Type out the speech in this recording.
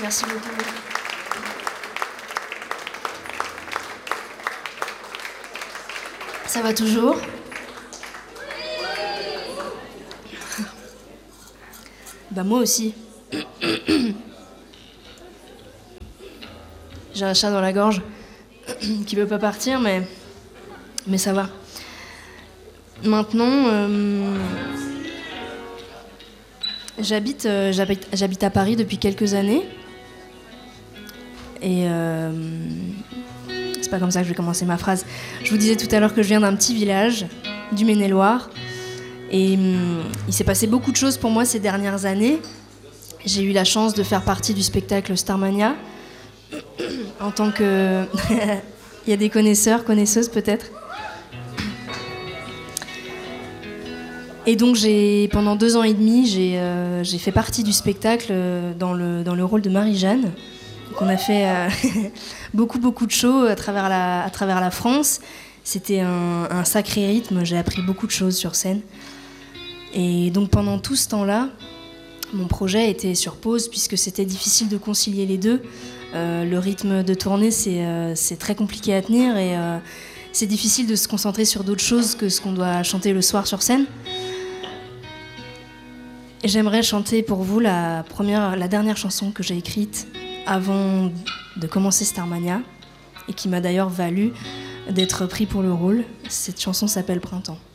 Merci beaucoup. Ça va toujours? Bah moi aussi. J'ai un chat dans la gorge qui veut pas partir, mais ça va. Maintenant, j'habite à Paris depuis quelques années. Et c'est pas comme ça que je vais commencer ma phrase. Je vous disais tout à l'heure que je viens d'un petit village du Maine-et-Loire. Et il s'est passé beaucoup de choses pour moi ces dernières années. J'ai eu la chance de faire partie du spectacle Starmania. En tant que... Il y a des connaisseuses peut-être. Et donc pendant 2 ans et demi, j'ai fait partie du spectacle dans le rôle de Marie-Jeanne. Donc on a fait beaucoup de shows à travers la France. C'était un sacré rythme, j'ai appris beaucoup de choses sur scène. Et donc pendant tout ce temps-là, mon projet était sur pause puisque c'était difficile de concilier les deux. Le rythme de tournée, c'est très compliqué à tenir et c'est difficile de se concentrer sur d'autres choses que ce qu'on doit chanter le soir sur scène. Et j'aimerais chanter pour vous la dernière chanson que j'ai écrite avant de commencer Starmania et qui m'a d'ailleurs valu d'être pris pour le rôle. Cette chanson s'appelle Printemps.